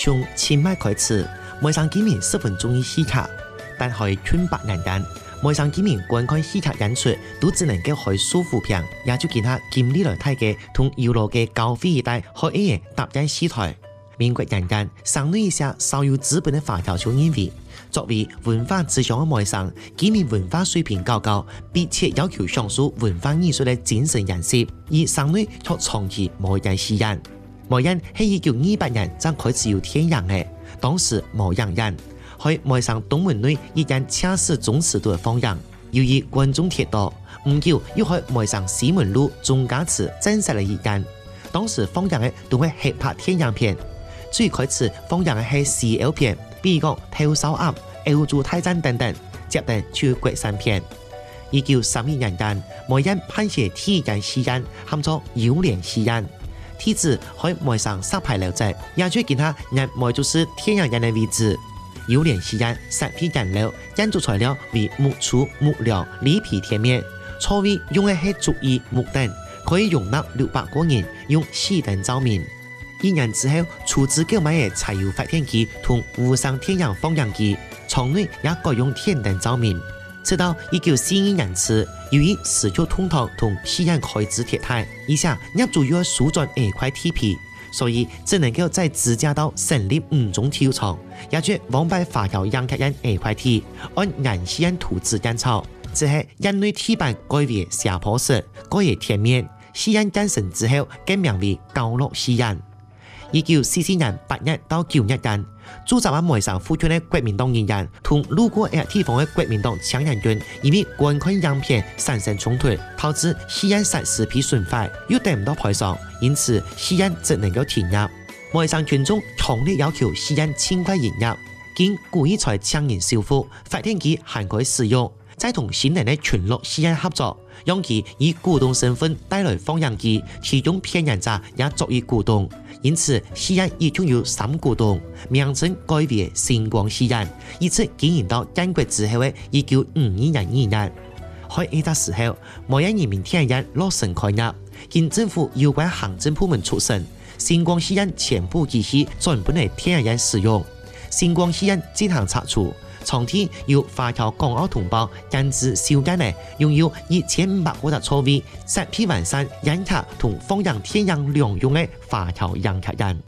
从清迈开始，每上居民十分钟意戏卡，但可以寸白难单。每上居民观看戏卡演出，都只能夠開舒服片，也就見下金利來睇嘅同遊樂嘅交費一帶，可以嘢搭緊戲台。民國人間，省內一些稍有資本嘅華僑就認為，作為文化志向嘅外省，居民文化水平較高，並且要求享受文化藝術嘅精神人士，而省內卻長期冇人戲演。冇人係1928年才開始有天陽嘅，當時冇洋人。喺外省東門內一間車市中時度嘅放映，由於觀眾鐵多，唔久又喺外省西門路中家祠增設了一間。當時放映嘅都係合拍天陽片，最開始放映嘅係 CL 片，比如講《偷手鴨》、《歐洲大戰》等等，接定就國產片。1932年間，某人編寫天陽戲演，喊作有臉戲演。天子喺外省設牌樓仔，也就見下人外就是天陽人嘅位置。有臉戲演實皮顏料，建築材料為木柱、木料、里皮貼面，座位用嘅係竹椅、木凳，可以容納600個人，用熄燈照明。1年之後，出自購買嘅柴油發電機同無線天陽放映機，廠內也改用天燈照明。直到1942年時，由於市區通透同戲院開支鐵太，而且業主要縮轉2塊地皮。所以只能夠在指甲道成立5種體育場，也就往擺華僑洋客人2塊地，按原戲院圖紙建造。之後院內地板改為斜坡式，改為貼面。戲院建成之後，改名為高樂戲院。1944年8月到9月間，駐紮喺外省附近的國民黨人員同路過這地方的國民黨搶人軍，因為觀看影片產生衝突，導致戲院設施被損壞，又得唔到賠償，因此戲院只能夠停業。外省群眾強烈要求戲院盡快營業，經故意才強行修復，發電機還可以使用，再同新人的群樂戲院合作，讓其以股東身份帶來放映機，其中騙人者也作為股東。因此，戲院已經有3股東，名稱改為星光戲院，一直經營到建國之後的1952年2月。喺呢個時候，某人人民電影院落成開業，經政府有關行政部門出審，星光戲院全部機器轉本嚟電影院使用。星光戲院進行拆除，場地由華僑港澳同胞建置修建嘅，擁有1500個的座位，設備完善，演客同放映電影兩用嘅華僑洋客人。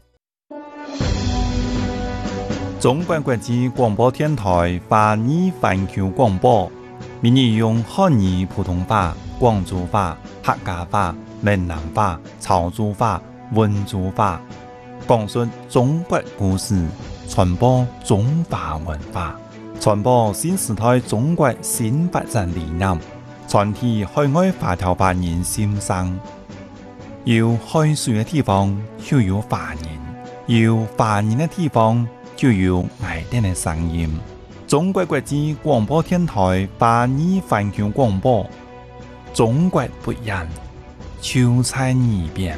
中國國際廣播電台華語環球廣播，每日用漢語、普通話、廣州話、客家話、閩南話、潮州話、溫州話，講述中國故事，傳播中華文化，傳播新時代中國新發展理念，傳遞海外華僑華人心聲。有海水嘅地方就有華人，有華人嘅地方就有愛哋嘅聲音。中國國際廣播電台華語環球廣播，中國不一樣，就在耳邊。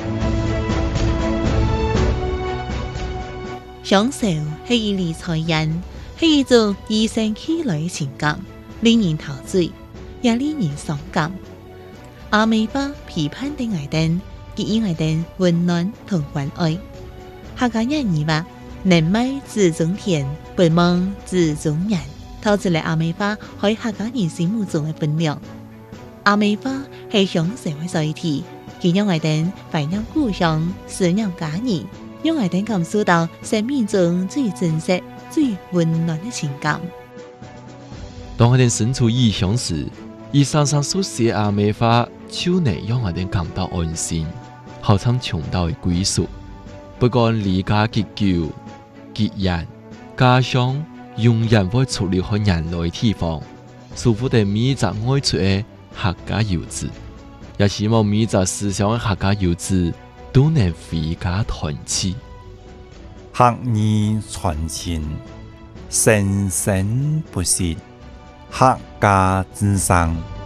享受係一類財人，係一種與生俱來嘅情感，令人陶醉，也令人傷感。阿美巴批判的愛燈，給予愛燈溫暖同關愛。客家人語話：能賣自種田，不忘自種人，透出嚟阿美巴喺客家人心目中嘅分量。阿美巴係享受嘅載體，佢讓愛燈懷念故鄉，思念家人。讓愛燈感受到生命中最真實、最溫暖的情感。 當愛燈身處異鄉時，以常常書寫阿美話，就能讓愛燈感到安心，好像尋到歸屬。不管離家結久、結緣、家鄉，永遠會出離開人類地方，舒服地每隻愛出的客家遊子，也希望每隻思鄉的客家遊子都能回家團聚， 客語傳情，生生不息，客家之聲。